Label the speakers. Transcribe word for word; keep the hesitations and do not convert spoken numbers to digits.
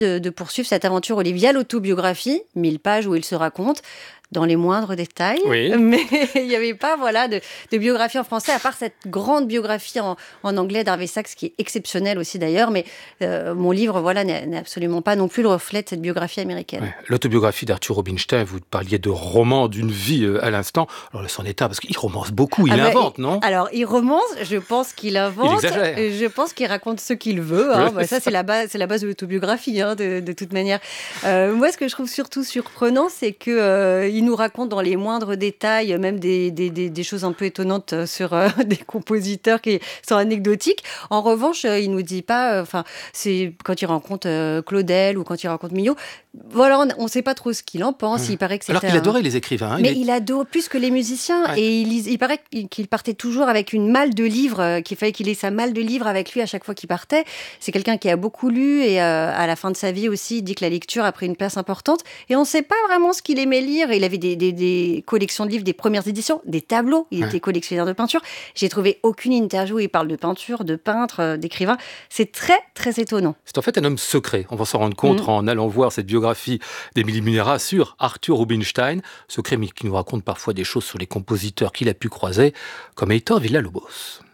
Speaker 1: de, de poursuivre cette aventure Olivia, l'autobiographie, mille pages où il se raconte dans les moindres détails,
Speaker 2: oui.
Speaker 1: mais il n'y avait pas voilà, de, de biographie en français, à part cette grande biographie en, en anglais d'Harvey Sachs, qui est exceptionnelle aussi d'ailleurs, mais euh, mon livre voilà, n'est, n'est absolument pas non plus le reflet de cette biographie américaine.
Speaker 2: Ouais. L'autobiographie d'Arthur Rubinstein, vous parliez de roman d'une vie euh, à l'instant, alors c'en est un, parce qu'il romance beaucoup, il
Speaker 1: ah ben,
Speaker 2: invente,
Speaker 1: il,
Speaker 2: non?
Speaker 1: Alors, il romance, je pense qu'il invente,
Speaker 2: il exagère.
Speaker 1: Je pense qu'il raconte ce qu'il veut, hein.
Speaker 2: Oui,
Speaker 1: bah, ça, ça. C'est, la base, c'est la base de l'autobiographie, hein, de, de toute manière. Euh, moi, ce que je trouve surtout surprenant, c'est qu'il euh, nous raconte dans les moindres détails, même des, des, des, des choses un peu étonnantes sur euh, des compositeurs qui sont anecdotiques. En revanche, euh, il nous dit pas, enfin, euh, c'est quand il rencontre euh, Claudel ou quand il rencontre Milhaud, voilà, on ne sait pas trop ce qu'il en pense.
Speaker 2: Mmh.
Speaker 1: Il paraît que c'était
Speaker 2: Alors qu'il
Speaker 1: un...
Speaker 2: adorait les écrivains. Hein,
Speaker 1: Mais
Speaker 2: il, est...
Speaker 1: il adore plus que les musiciens. Ouais. Et il, il paraît qu'il partait toujours avec une malle de livres, qu'il fallait qu'il ait sa malle de livres avec lui à chaque fois qu'il partait. C'est quelqu'un qui a beaucoup lu et euh, à la fin de sa vie aussi, il dit que la lecture a pris une place importante. Et on ne sait pas vraiment ce qu'il aimait lire. Il avait des, des, des collections de livres, des premières éditions, des tableaux. Il ouais. était collectionneur de peinture. J'ai trouvé aucune interview où il parle de peinture, de peintre, d'écrivain. C'est très, très étonnant.
Speaker 2: C'est en fait un homme secret. On va s'en rendre compte mmh. en allant voir cette biographie d'Émilie Munera sur Arthur Rubinstein. Secret, mais qui nous raconte parfois des choses sur les compositeurs qu'il a pu croiser, comme Heitor Villa-Lobos.